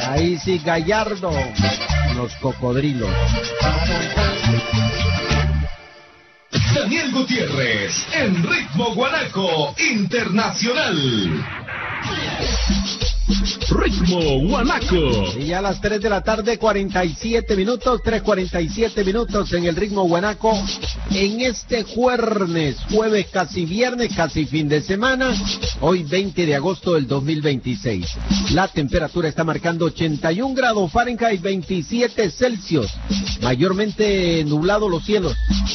Ahí sí, Gallardo, los cocodrilos. Daniel Gutiérrez, en Ritmo Guanaco Internacional. Ritmo Guanaco. Y ya a las 3 de la tarde, 47 minutos, 3:47 minutos en el Ritmo Guanaco. En este jueves casi viernes, casi fin de semana, hoy 20 de agosto del 2026. La temperatura está marcando 81 grados Fahrenheit, 27 Celsius. Mayormente nublado los cielos.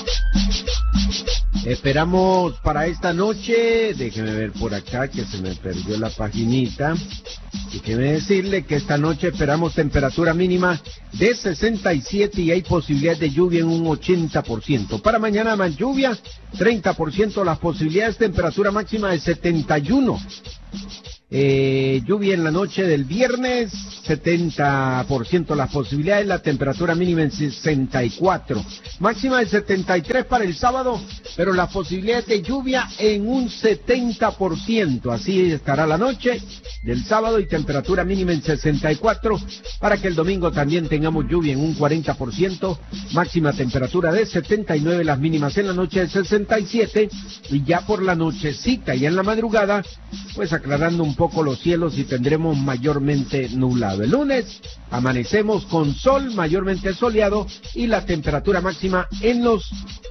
Esperamos para esta noche, déjeme ver por acá que se me perdió la paginita. Déjeme decirle que esta noche esperamos temperatura mínima de 67 y hay posibilidad de lluvia en un 80%. Para mañana más lluvia, 30% las posibilidades, temperatura máxima de 71. Lluvia en la noche del viernes, 70% las posibilidades, la temperatura mínima en 64, máxima de 73 para el sábado, pero las posibilidades de lluvia en un 70%, así estará la noche del sábado y temperatura mínima en 64, para que el domingo también tengamos lluvia en un 40%, máxima temperatura de 79, las mínimas en la noche de 67, y ya por la nochecita y en la madrugada, pues aclarando un poco los cielos y tendremos mayormente nublado. El lunes amanecemos con sol, mayormente soleado, y la temperatura máxima en los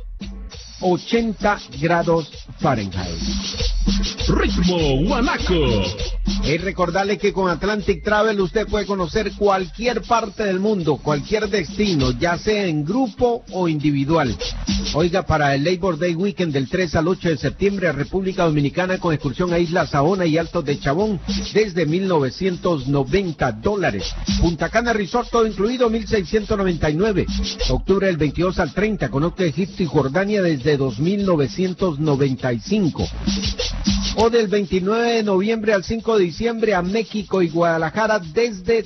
80 grados Fahrenheit. Ritmo Guanaco. Y recordarle que con Atlantic Travel usted puede conocer cualquier parte del mundo, cualquier destino, ya sea en grupo o individual. Oiga, para el Labor Day Weekend del 3 al 8 de septiembre a República Dominicana con excursión a Isla Saona y Altos de Chabón desde $1,990. Punta Cana Resort todo incluido, 1,699. Octubre del 22 al 30, conozca Egipto y Jordania desde 2,995. O del 29 de noviembre al 5 de diciembre a México y Guadalajara desde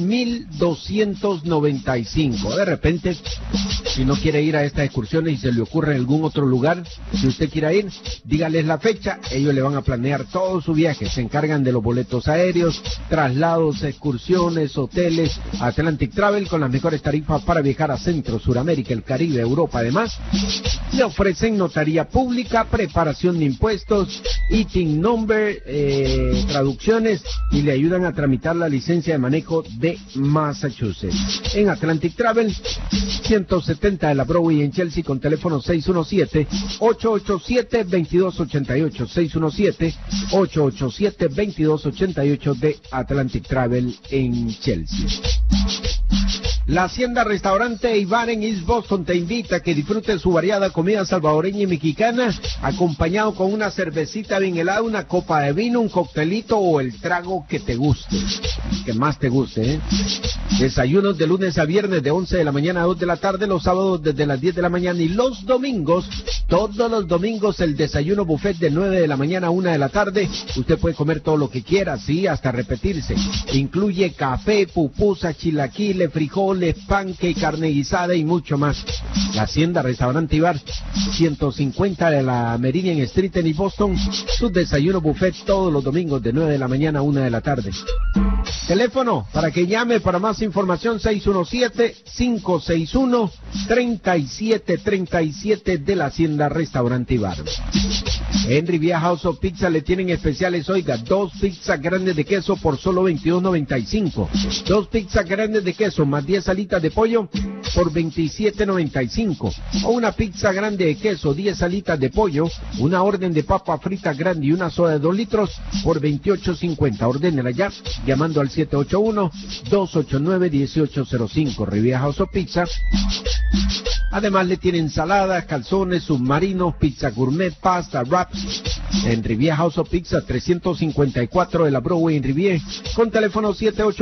2,295. De repente, si no quiere ir a estas excursiones y se le ocurre en algún otro lugar, si usted quiere ir, dígales la fecha, ellos le van a planear todo su viaje, se encargan de los boletos aéreos, traslados, excursiones, hoteles. Atlantic Travel con las mejores tarifas para viajar a Centro, Suramérica, el Caribe, Europa. Además, le ofrecen notaría pública, preparación de impuestos, ITIN number, traducciones, y le ayudan a tramitar la licencia de manejo de Massachusetts. En Atlantic Travel, 170 de la Broadway en Chelsea, con teléfono 617-887-2288, 617-887-2288 de Atlantic Travel en Chelsea. La Hacienda Restaurante y Bar en East Boston te invita a que disfrutes su variada comida salvadoreña y mexicana, acompañado con una cervecita bien helada, una copa de vino, un coctelito o el trago que te guste, que más te guste, ¿eh? Desayunos de lunes a viernes de 11 de la mañana a 2 de la tarde, los sábados desde las 10 de la mañana y los domingos, todos los domingos el desayuno buffet de 9 de la mañana a 1 de la tarde. Usted puede comer todo lo que quiera, sí, hasta repetirse. Incluye café, pupusa, chilaquiles, frijoles, panque, carne guisada y mucho más. La Hacienda Restaurante y Bar, 150 de la Meridian Street en East Boston. Su desayuno buffet todos los domingos de 9 de la mañana a 1 de la tarde. Teléfono para que llame para más información, 617-561-3737 de la Hacienda Restaurante y Bar. En Riviera House of Pizza le tienen especiales, oiga, 2 pizzas grandes de queso por solo $22.95. 2 pizzas grandes de queso más 10 alitas de pollo por $27.95. O una pizza grande de queso, 10 alitas de pollo, una orden de papa frita grande y una soda de 2 litros por $28.50. Ordénela ya llamando al 781-289-1805. Riviera House of Pizza. Además le tienen ensaladas, calzones, submarinos, pizza gourmet, pasta, wraps. En Riviera House of Pizza, 354 de la Broadway en Riviera, con teléfono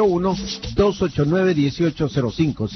781-289-1805,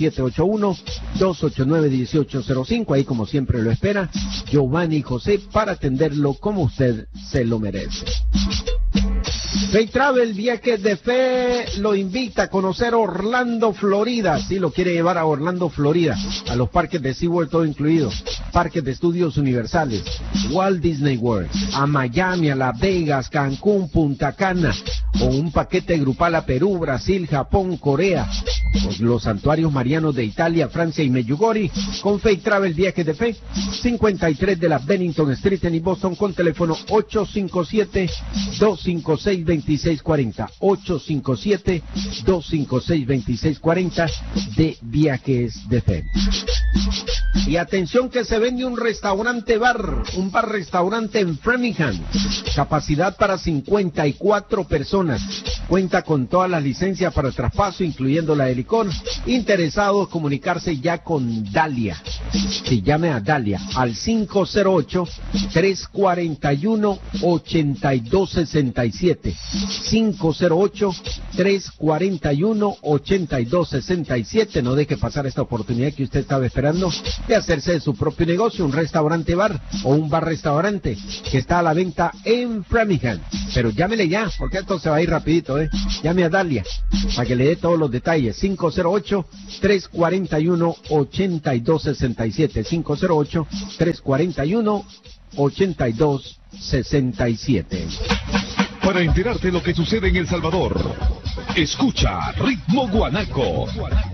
781-289-1805. Ahí como siempre lo espera Giovanni y José para atenderlo como usted se lo merece. Fay Travel Viajes de Fe lo invita a conocer Orlando, Florida. Sí, lo quiere llevar a Orlando, Florida, a los parques de SeaWorld todo incluido, parques de estudios universales, Walt Disney World, a Miami, a Las Vegas, Cancún, Punta Cana, o un paquete grupal a Perú, Brasil, Japón, Corea, los santuarios marianos de Italia, Francia y Medjugorje, con Fay Travel Viajes de Fe, 53 de la Bennington Street en Boston, con teléfono 857-256-2640, 857-256-2640 de Viajes de Fe. Y atención que se vende un un bar-restaurante en Framingham, capacidad para 54 personas, cuenta con todas las licencias para traspaso, incluyendo la de licor. Interesados, comunicarse ya con Dalia. Se llame a Dalia al 508-341-8267. 508-341-8267. No deje pasar esta oportunidad que usted estaba esperando de hacerse de su propio negocio, un restaurante bar o un bar-restaurante que está a la venta en Framingham. Pero llámele ya, porque esto se va a ir rapidito, Llame a Dalia para que le dé todos los detalles. 508-341-8267. 508-341-8267. Para enterarte de lo que sucede en El Salvador, escucha Ritmo Guanaco.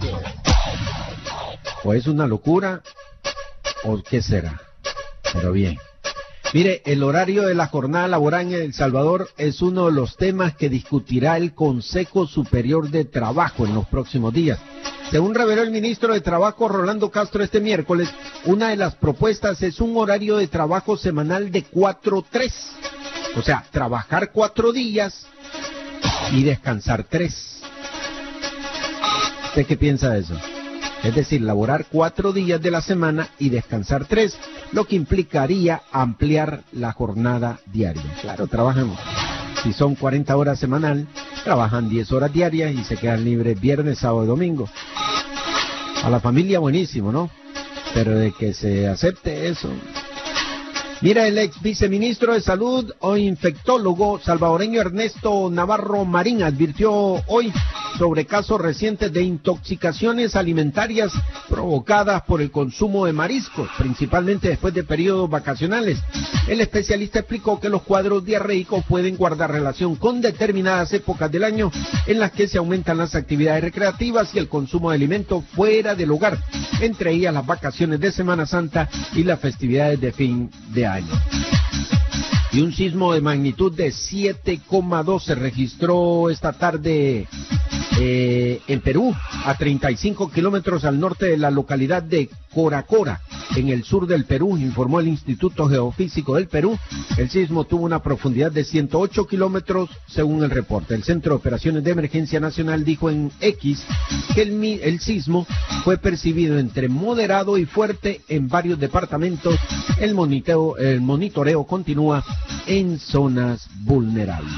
¿O es una locura o qué será? Pero bien. Mire, el horario de la jornada laboral en El Salvador es uno de los temas que discutirá el Consejo Superior de Trabajo en los próximos días. Según reveló el ministro de Trabajo, Rolando Castro, este miércoles, una de las propuestas es un horario de trabajo semanal de 4-3. O sea, trabajar 4 días y descansar 3. ¿Usted qué piensa de eso? Es decir, laborar 4 días de la semana y descansar 3, lo que implicaría ampliar la jornada diaria. Claro, trabajan, si son 40 horas semanal, trabajan 10 horas diarias y se quedan libres viernes, sábado y domingo. A la familia buenísimo, ¿no? Pero de que se acepte eso. Mira, el ex viceministro de Salud o infectólogo salvadoreño Ernesto Navarro Marín advirtió hoy sobre casos recientes de intoxicaciones alimentarias provocadas por el consumo de mariscos, principalmente después de periodos vacacionales. El especialista explicó que los cuadros diarreicos pueden guardar relación con determinadas épocas del año en las que se aumentan las actividades recreativas y el consumo de alimentos fuera del hogar, entre ellas las vacaciones de Semana Santa y las festividades de fin de año. Y un sismo de magnitud de 7,2 se registró esta tarde en Perú, a 35 kilómetros al norte de la localidad de Coracora, en el sur del Perú, informó el Instituto Geofísico del Perú. El sismo tuvo una profundidad de 108 kilómetros, según el reporte. El Centro de Operaciones de Emergencia Nacional dijo en X que el sismo fue percibido entre moderado y fuerte en varios departamentos. El monitoreo continúa en zonas vulnerables.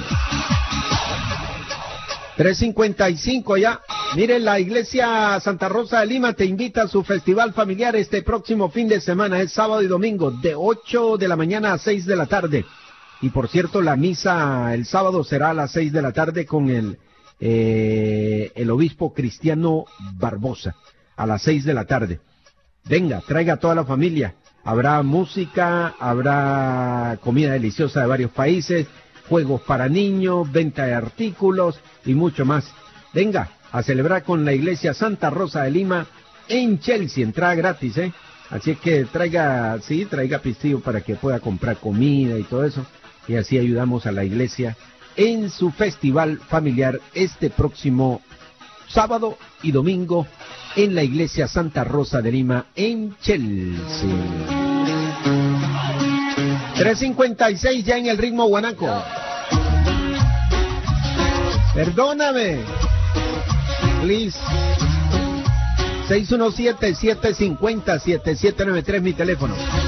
3:55 ya. Mire, la Iglesia Santa Rosa de Lima te invita a su festival familiar este próximo fin de semana. Es sábado y domingo, de 8 de la mañana a 6 de la tarde. Y por cierto, la misa el sábado será a las 6 de la tarde con el obispo Cristiano Barbosa, a las 6 de la tarde. Venga, traiga a toda la familia. Habrá música, habrá comida deliciosa de varios países, juegos para niños, venta de artículos y mucho más. Venga a celebrar con la Iglesia Santa Rosa de Lima en Chelsea, entrada gratis, Así que traiga pistillo para que pueda comprar comida y todo eso, y así ayudamos a la iglesia en su festival familiar este próximo sábado y domingo en la Iglesia Santa Rosa de Lima en Chelsea. 3:56 ya en el ritmo guanaco. Perdóname. Please. 617-750-7793 mi teléfono.